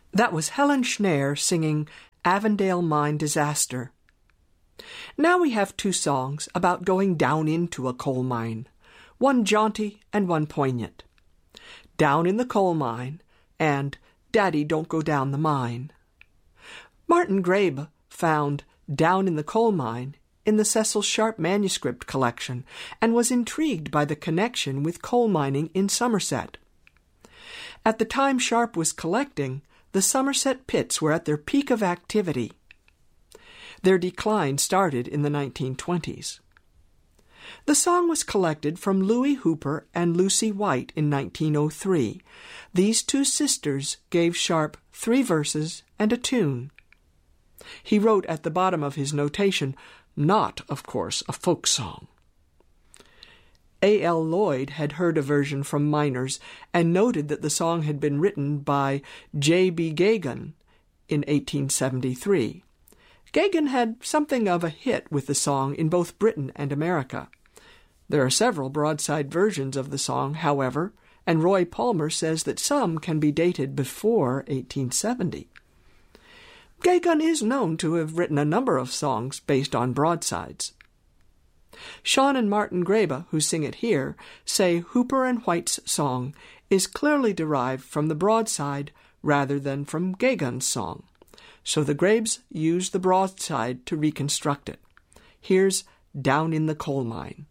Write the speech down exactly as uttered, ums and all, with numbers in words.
That was Helen Schneer singing Avondale Mine Disaster. Now we have two songs about going down into a coal mine, one jaunty and one poignant. Down in the Coal Mine and Daddy, Don't Go Down the Mine. Martin Graebe found Down in the Coal Mine in the Cecil Sharp manuscript collection and was intrigued by the connection with coal mining in Somerset. At the time Sharp was collecting, the Somerset pits were at their peak of activity. Their decline started in the nineteen twenties. The song was collected from Louis Hooper and Lucy White in nineteen oh three. These two sisters gave Sharp three verses and a tune. He wrote at the bottom of his notation, not, of course, a folk song. A L Lloyd had heard a version from miners and noted that the song had been written by J B Geoghegan in eighteen seventy-three. Geoghegan had something of a hit with the song in both Britain and America. There are several broadside versions of the song, however, and Roy Palmer says that some can be dated before eighteen seventy. Geoghegan is known to have written a number of songs based on broadsides. Sean and Martin Graebe, who sing it here, say Hooper and White's song is clearly derived from the broadside rather than from Geoghegan's song. So the Graebes used the broadside to reconstruct it. Here's Down in the Coal Mine.